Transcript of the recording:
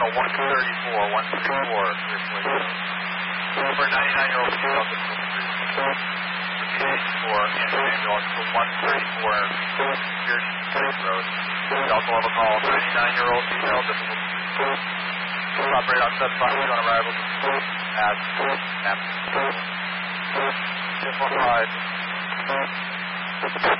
on a 134, for 99-year-old female, this was for ambulance for 134 Pearson Road. We also have a call, 99-year-old female, difficult to operate on 752 on arrival at 10. 245.